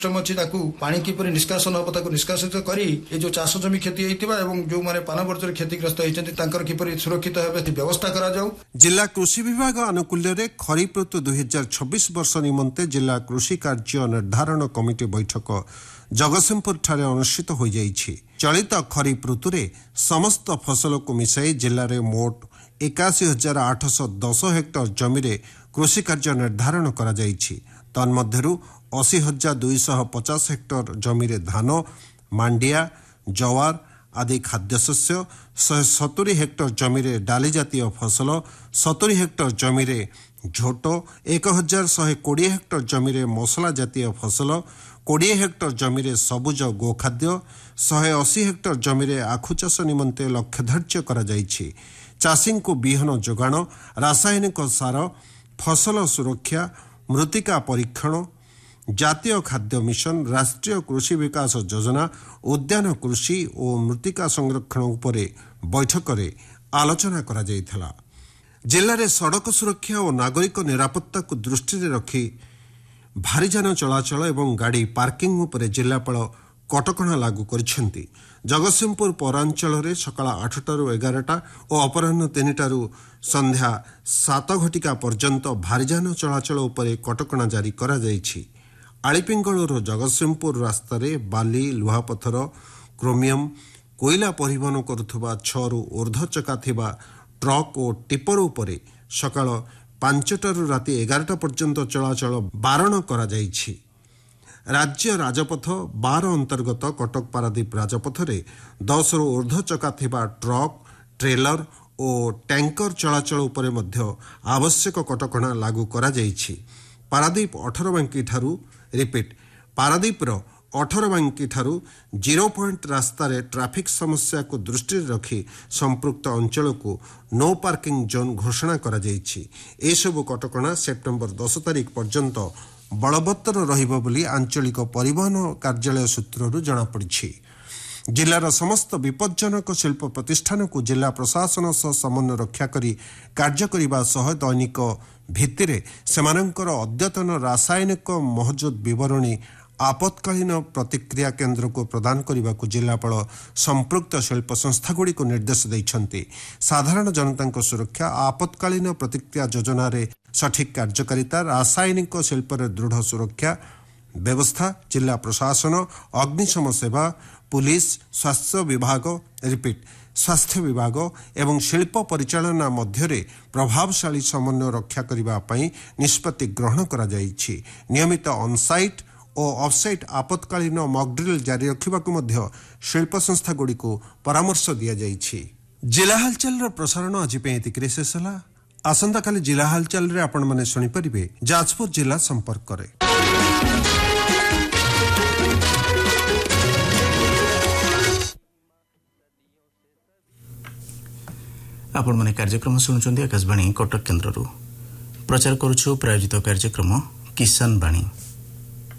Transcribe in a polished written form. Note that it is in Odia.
ଅଛି ତାକୁ ପାଣି କିପରି ନିଷ୍କାସନ ହେବ ତାକୁ ନିଷ୍କାସିତ କରି ଏ ଯୋଉ ଚାଷ ଜମି କ୍ଷତି ହେଇଥିବା ଏବଂ ଯୋଉମାନେ ପାନ ବର୍ଜ୍ୟରେ କ୍ଷତିଗ୍ରସ୍ତ ହେଇଛନ୍ତି ତାଙ୍କର କିପରି ସୁରକ୍ଷିତ ହେବେ ବ୍ୟବସ୍ଥା କରାଯାଉ। ଜିଲ୍ଲା କୃଷି ବିଭାଗ ଆନୁକୂଲ୍ୟରେ ଖରିଫ ଋତୁ 2026 ବର୍ଷ ନିମନ୍ତେ ଜିଲ୍ଲା କୃଷି କାର୍ଯ୍ୟ ନିର୍ଦ୍ଧାରଣ କମିଟି ବୈଠକ ଜଗତସିଂହପୁରଠାରେ ଅନୁଷ୍ଠିତ ହୋଇଯାଇଛି। ଚଳିତ ଖରିଫ ଋତୁରେ ସମସ୍ତ ଫସଲକୁ ମିଶାଇ ଜିଲ୍ଲାରେ ମୋଟ 81,810 ହେକ୍ଟର ଜମିରେ କୃଷି କାର୍ଯ୍ୟ ନିର୍ଦ୍ଧାରଣ କରାଯାଇଛି। ତନ୍ମଧ୍ୟରୁ 80,250 ହେକ୍ଟର ଜମିରେ ଧାନ, ମାଣ୍ଡିଆ, ଜୱାର ଆଦି ଖାଦ୍ୟଶସ୍ୟ, 170 ହେକ୍ଟର ଜମିରେ ଡାଲି ଜାତୀୟ ଫସଲ, 70 ହେକ୍ଟର ଜମିରେ ଝୋଟ, 1,120 ହେକ୍ଟର ଜମିରେ ମସଲା ଜାତୀୟ ଫସଲ, 20 ହେକ୍ଟର ଜମିରେ ସବୁଜ ଗୋଖାଦ୍ୟ, 180 ହେକ୍ଟର ଜମିରେ ଆଖୁ ଚାଷ ନିମନ୍ତେ ଲକ୍ଷ୍ୟ ଧାର୍ଯ୍ୟ କରାଯାଇଛି। ଚାଷୀଙ୍କୁ ବିହନ ଯୋଗାଣ, ରାସାୟନିକ ସାର, ଫସଲ ସୁରକ୍ଷା, ମୃତ୍ତିକା ପରୀକ୍ଷଣ, ଜାତୀୟ ଖାଦ୍ୟ ମିଶନ, ରାଷ୍ଟ୍ରୀୟ କୃଷି ବିକାଶ ଯୋଜନା, ଉଦ୍ୟାନ କୃଷି ଓ ମୃତ୍ତିକା ସଂରକ୍ଷଣ ଉପରେ ବୈଠକରେ ଆଲୋଚନା କରାଯାଇଥିଲା। ଜିଲ୍ଲାରେ ସଡ଼କ ସୁରକ୍ଷା ଓ ନାଗରିକ ନିରାପତ୍ତାକୁ ଦୃଷ୍ଟିରେ ରଖି ଭାରିଯାନ ଚଳାଚଳ ଏବଂ ଗାଡ଼ି ପାର୍କିଂ ଉପରେ ଜିଲ୍ଲାପାଳ କଟକଣା ଲାଗୁ କରିଛନ୍ତି। ଜଗତସିଂହପୁର ପୌରାଞ୍ଚଳରେ ସକାଳ 8ଟାରୁ 11ଟା ଓ ଅପରାହ୍ନ 3ଟାରୁ ସନ୍ଧ୍ୟା 7 ଘଟିକା ପର୍ଯ୍ୟନ୍ତ ଭାରିଯାନ ଚଳାଚଳ ଉପରେ କଟକଣା ଜାରି କରାଯାଇଛି। ଆଳିପିଙ୍ଗଳରୁ ଜଗତସିଂହପୁର ରାସ୍ତାରେ ବାଲି, ଲୁହାପଥର, କ୍ରୋମିୟମ୍, କୋଇଲା ପରିବହନ କରୁଥିବା 6ରୁ ଊର୍ଦ୍ଧ୍ୱ ଚକା ଥିବା ଟ୍ରକ୍ ଓ ଟିପର ଉପରେ ସକାଳ 5ଟାରୁ ରାତି 11ଟା ପର୍ଯ୍ୟନ୍ତ ଚଳାଚଳ ବାରଣ କରାଯାଇଛି। ରାଜ୍ୟ ରାଜପଥ 12 ଅନ୍ତର୍ଗତ କଟକ ପାରାଦୀପ ରାଜପଥରେ 10ରୁ ଊର୍ଦ୍ଧ୍ୱ ଚକା ଥିବା ଟ୍ରକ୍, ଟ୍ରେଲର ଓ ଟ୍ୟାଙ୍କର ଚଳାଚଳ ଉପରେ ମଧ୍ୟ ଆବଶ୍ୟକ କଟକଣା ଲାଗୁ କରାଯାଇଛି। ପାରାଦୀପ 18 ବାଙ୍କି ଠାରୁ 0 ପଏଣ୍ଟ ରାସ୍ତାରେ ଟ୍ରାଫିକ୍ ସମସ୍ୟାକୁ ଦୃଷ୍ଟିରେ ରଖି ସମ୍ପୃକ୍ତ ଅଞ୍ଚଳକୁ ନୋ ପାର୍କିଂ ଜୋନ୍ ଘୋଷଣା କରାଯାଇଛି। ଏସବୁ କଟକଣା ସେପ୍ଟେମ୍ବର 10 ତାରିଖ ପର୍ଯ୍ୟନ୍ତ ବଳବତ୍ତର ରହିବ ବୋଲି ଆଞ୍ଚଳିକ ପରିବହନ କାର୍ଯ୍ୟାଳୟ ସୂତ୍ରରୁ ଜଣାପଡ଼ିଛି। ଜିଲ୍ଲାର ସମସ୍ତ ବିପଜ୍ଜନକ ଶିଳ୍ପ ପ୍ରତିଷ୍ଠାନକୁ ଜିଲ୍ଲା ପ୍ରଶାସନ ସହ ସମନ୍ୱୟ ରକ୍ଷା କରି କାର୍ଯ୍ୟ କରିବା ସହ ଦୈନିକ ଭିତ୍ତିରେ ସେମାନଙ୍କର ଅଦ୍ୟତନ ରାସାୟନିକ ମହଜୁଦ ବିବରଣୀ ଆପତ୍କାଳୀନ ପ୍ରତିକ୍ରିୟା କେନ୍ଦ୍ରକୁ ପ୍ରଦାନ କରିବାକୁ ଜିଲ୍ଲାପାଳ ସମ୍ପୃକ୍ତ ଶିଳ୍ପ ସଂସ୍ଥାଗୁଡ଼ିକୁ ନିର୍ଦ୍ଦେଶ ଦେଇଛନ୍ତି। ସାଧାରଣ ଜନତାଙ୍କ ସୁରକ୍ଷା, ଆପତ୍କାଳୀନ ପ୍ରତିକ୍ରିୟା ଯୋଜନାରେ ସଠିକ୍ କାର୍ଯ୍ୟକାରିତା, ରାସାୟନିକ ଶିଳ୍ପରେ ଦୃଢ଼ ସୁରକ୍ଷା ବ୍ୟବସ୍ଥା ଜିଲ୍ଲା ପ୍ରଶାସନ, ଅଗ୍ନିଶମ ସେବା, ପୁଲିସ, ସ୍ୱାସ୍ଥ୍ୟ ବିଭାଗ ଏବଂ ଶିଳ୍ପ ପରିଚାଳନା ମଧ୍ୟରେ ପ୍ରଭାବଶାଳୀ ସମନ୍ୱୟ ରକ୍ଷା କରିବା ପାଇଁ ନିଷ୍ପତ୍ତି ଗ୍ରହଣ କରାଯାଇଛି। ନିୟମିତ ଅନସାଇଟ୍ ଓ ଅଫସାଇଟ୍ ଆପତ୍କାଳୀନ ମକ୍ଡ୍ରିଲ୍ ଜାରି ରଖିବାକୁ ମଧ୍ୟ ଶିଳ୍ପ ସଂସ୍ଥାଗୁଡ଼ିକୁ ପରାମର୍ଶ ଦିଆଯାଇଛି। ଜିଲ୍ଲା ହାଲଚାଲର ପ୍ରସାରଣ ଆଜି ପାଇଁ ଏତିକିରେ ଶେଷ ହେଲା। ଆସନ୍ତାକାଲି ଜିଲ୍ଲା ହାଲଚାଲରେ ଆପଣମାନେ ଶୁଣିପାରିବେ ଯାଜପୁର ଜିଲ୍ଲା ସମ୍ପର୍କରେ। ଆପଣମାନେ କାର୍ଯ୍ୟକ୍ରମ ଶୁଣୁଛନ୍ତି ଆକାଶବାଣୀ କଟକ କେନ୍ଦ୍ରରୁ। ପ୍ରଚାର କରୁଛୁ ପ୍ରାୟୋଜିତ କାର୍ଯ୍ୟକ୍ରମ କିଷାନ ବାଣୀ।